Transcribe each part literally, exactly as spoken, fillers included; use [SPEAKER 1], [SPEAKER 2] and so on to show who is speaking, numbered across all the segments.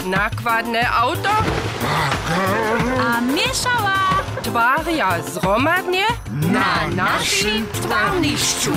[SPEAKER 1] nakładne auto,
[SPEAKER 2] a mieszała
[SPEAKER 1] twarja zromadnie na naszym twarniszczu.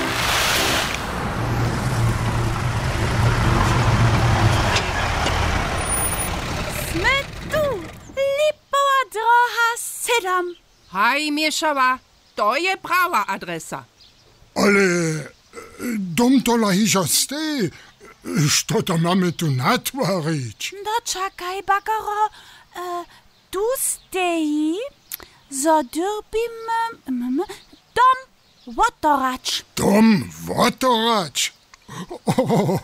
[SPEAKER 2] Sme tu, Lipowa droha siedem.
[SPEAKER 1] Haj, mieszała, to je prawa adresa.
[SPEAKER 3] Ale dom to lahižo ste. Što to mamy tu natvarić?
[SPEAKER 2] No czekaj, Bagaro, e, tu steji, zadyrbimy mm, dom wotoracz.
[SPEAKER 3] Dom wotoracz? O,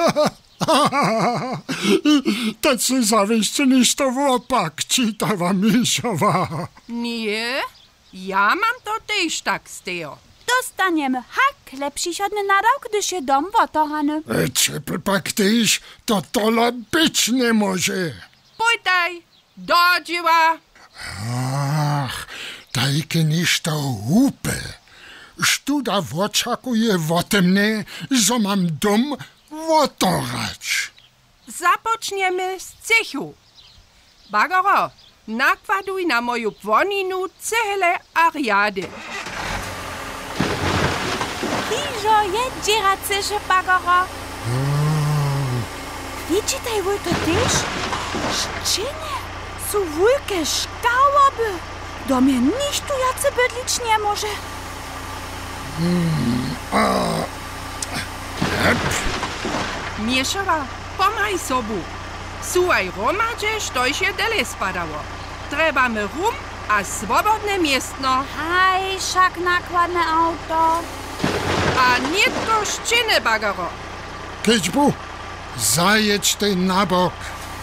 [SPEAKER 3] tak se zawiście niż to wopak czytała mieszawa.
[SPEAKER 1] Nie, ja mam to też tak steo.
[SPEAKER 2] Dostaniemy hak lepszy siodny na rok, gdy się dom wotorany.
[SPEAKER 3] Ciepl pak tyś, to tola być nie może.
[SPEAKER 1] Pójdaj, do dzieła.
[SPEAKER 3] Ach, tajke niż to łupy. Sztuda oczakuje wote mnie, że mam dom wotorać.
[SPEAKER 1] Zapoczniemy z cechu. Bagaro, nakładuj na moją płoninu cele ariady.
[SPEAKER 2] Hižo je dzieracyszy, Bagaro. Widzicie wój to też? Szczynie są wielkie szkałoby. Do mnie nikt tu jacy bydlić nie może.
[SPEAKER 1] Mieszawa, pomaj sobu. Słuchaj, romadzie, što się dele spadało. Trebamy rum a swobodne miestno.
[SPEAKER 2] Haj, szak nakładne auto.
[SPEAKER 1] A nie to szczyny, Bagaro.
[SPEAKER 3] Kiczbu, zajedź ty na bok.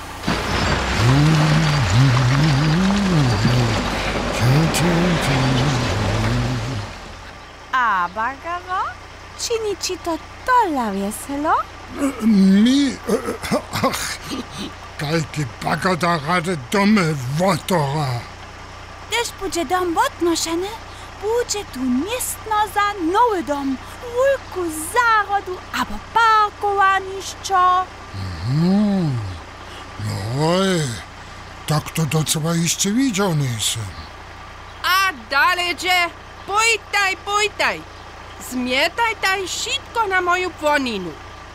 [SPEAKER 2] A, Bagaro? Czyni ci to tola weselo?
[SPEAKER 3] Mi, ach, kajki bagada rade domy wotora.
[SPEAKER 2] Gdyż będzie dom odnoszony, będzie tu miestno za nowy dom, wulku zarodu albo parkowaniszczo.
[SPEAKER 3] Hmm, no oj, tak to docela jeszcze widział nie jestem.
[SPEAKER 1] A dalej, pójdaj, pójdaj. Zmietaj taj sitko na moją płoninu.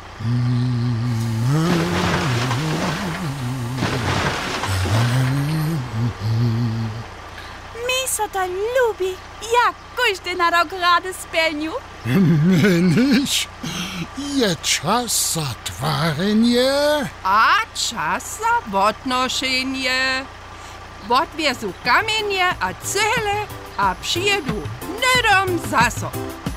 [SPEAKER 2] Mi so to lubi, jak każdy na rok rady spełnił.
[SPEAKER 3] Nie, niż. Je czas za twarenie.
[SPEAKER 1] A czas za odnoszenie. Odwiezu kamienie a cele a przyjedu nedom zaso.